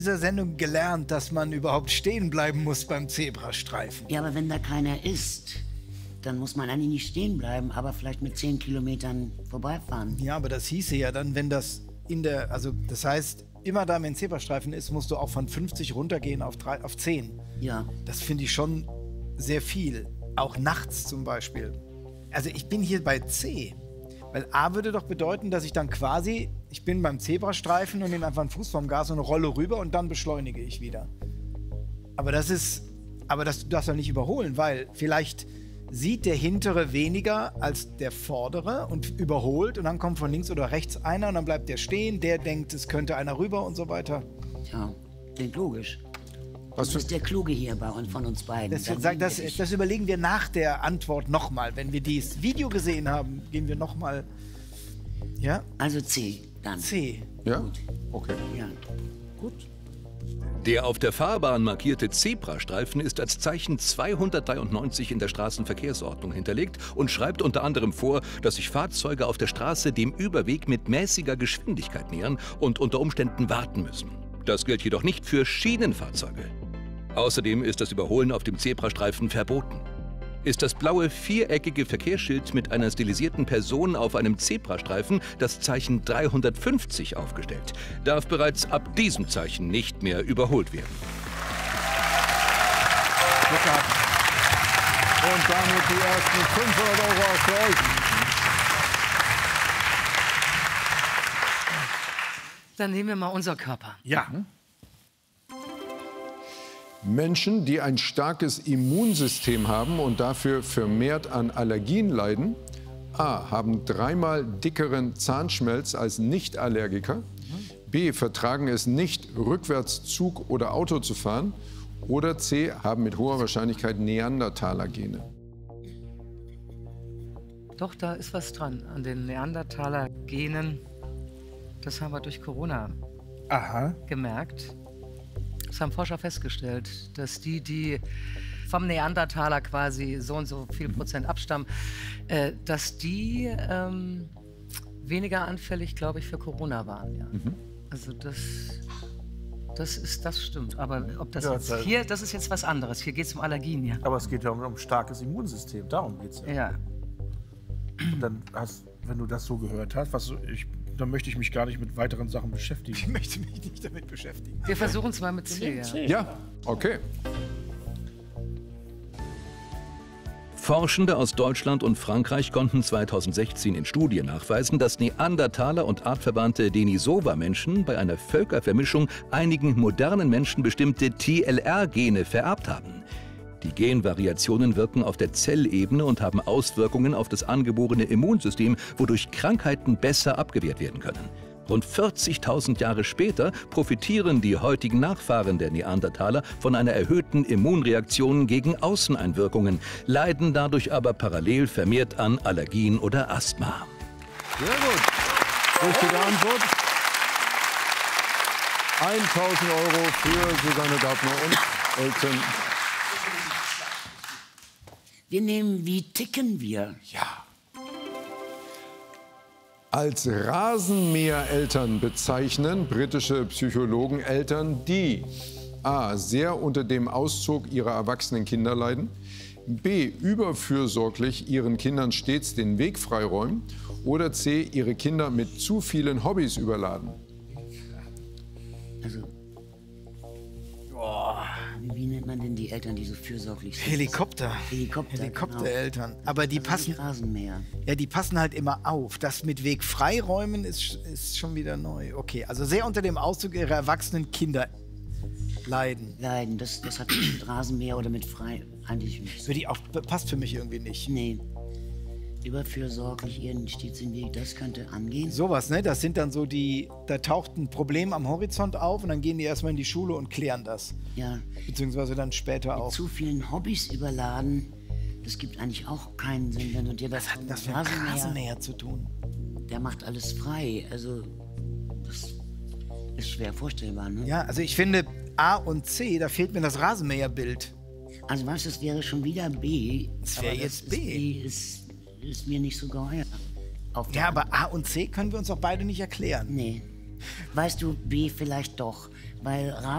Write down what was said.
dieser Sendung gelernt, dass man überhaupt stehen bleiben muss beim Zebrastreifen. Ja, aber wenn da keiner ist, dann muss man eigentlich nicht stehen bleiben, aber vielleicht mit 10 Kilometern vorbeifahren. Ja, aber das hieße ja dann, wenn das also das heißt, immer da, wenn ein Zebrastreifen ist, musst du auch von 50 runtergehen auf 10. Ja. Das finde ich schon sehr viel. Auch nachts zum Beispiel. Also ich bin hier bei C. Weil A würde doch bedeuten, dass ich dann quasi, ich bin beim Zebrastreifen und nehme einfach einen Fuß vom Gas und rolle rüber und dann beschleunige ich wieder. Aber das du darfst doch nicht überholen, weil vielleicht sieht der Hintere weniger als der Vordere und überholt und dann kommt von links oder rechts einer und dann bleibt der stehen, der denkt, es könnte einer rüber und so weiter. Ja, klingt logisch. Was ist der Kluge hier von uns beiden? Das überlegen wir nach der Antwort nochmal. Wenn wir dieses Video gesehen haben, gehen wir nochmal. Ja? Also C, dann. C. Ja? Gut. Okay. Ja. Gut. Der auf der Fahrbahn markierte Zebrastreifen ist als Zeichen 293 in der Straßenverkehrsordnung hinterlegt und schreibt unter anderem vor, dass sich Fahrzeuge auf der Straße dem Überweg mit mäßiger Geschwindigkeit nähern und unter Umständen warten müssen. Das gilt jedoch nicht für Schienenfahrzeuge. Außerdem ist das Überholen auf dem Zebrastreifen verboten. Ist das blaue viereckige Verkehrsschild mit einer stilisierten Person auf einem Zebrastreifen, das Zeichen 350 aufgestellt, darf bereits ab diesem Zeichen nicht mehr überholt werden. Und damit die ersten 500 € auch für euch. Dann nehmen wir mal unser Körper. Ja. Menschen, die ein starkes Immunsystem haben und dafür vermehrt an Allergien leiden, A. haben 3-mal dickeren Zahnschmelz als Nicht-Allergiker, B. vertragen es nicht, rückwärts Zug oder Auto zu fahren, oder C. haben mit hoher Wahrscheinlichkeit Neandertaler-Gene. Doch, da ist was dran an den Neandertaler-Genen. Das haben wir durch Corona gemerkt. Das haben Forscher festgestellt, dass die vom Neandertaler quasi so und so viel Prozent abstammen, dass die weniger anfällig, glaube ich, für Corona waren. Ja. Also das stimmt. Aber ob das jetzt hier, das ist jetzt was anderes. Hier geht es um Allergien, ja. Aber es geht ja um starkes Immunsystem, darum geht es ja. Ja. Dann wenn du das so gehört hast, dann möchte ich mich gar nicht mit weiteren Sachen beschäftigen. Ich möchte mich nicht damit beschäftigen. Wir versuchen es mal mit C. Ja. Ja, okay. Forschende aus Deutschland und Frankreich konnten 2016 in Studien nachweisen, dass Neandertaler und artverwandte Denisova-Menschen bei einer Völkervermischung einigen modernen Menschen bestimmte TLR-Gene vererbt haben. Die Genvariationen wirken auf der Zellebene und haben Auswirkungen auf das angeborene Immunsystem, wodurch Krankheiten besser abgewehrt werden können. Rund 40.000 Jahre später profitieren die heutigen Nachfahren der Neandertaler von einer erhöhten Immunreaktion gegen Außeneinwirkungen, leiden dadurch aber parallel vermehrt an Allergien oder Asthma. Sehr gut. Richtige Antwort. 1.000 € für Susanne Gartner und Elton. Wir nehmen, wie ticken wir? Ja. Als Rasenmähereltern bezeichnen britische Psychologen Eltern, die a. sehr unter dem Auszug ihrer erwachsenen Kinder leiden, b. überfürsorglich ihren Kindern stets den Weg freiräumen oder c. ihre Kinder mit zu vielen Hobbys überladen. Also, wie nennt man denn die Eltern, die so fürsorglich sind? Helikoptereltern. Genau. Aber die passen. Rasenmäher. Ja, die passen halt immer auf. Das mit Weg freiräumen ist schon wieder neu. Okay, also sehr unter dem Ausdruck ihrer erwachsenen Kinder leiden. Leiden, das hat mit Rasenmäher oder mit frei eigentlich nicht. Passt für mich irgendwie nicht. Nee. Überfürsorglich, ihren stets im Weg, das könnte angehen. Sowas, ne? Das sind dann so da taucht ein Problem am Horizont auf und dann gehen die erstmal in die Schule und klären das. Ja. Beziehungsweise dann später auch. Mit zu vielen Hobbys überladen, das gibt eigentlich auch keinen Sinn, wenn du dir Was hat das mit Rasenmäher zu tun? Der macht alles frei, also das ist schwer vorstellbar, ne? Ja, also ich finde A und C, da fehlt mir das Rasenmäherbild. Also was, das wäre schon wieder B. Das wäre jetzt B. Ist mir nicht so geheuer. Ja, aber A und C können wir uns doch beide nicht erklären. Nee. Weißt du, B vielleicht doch. Weil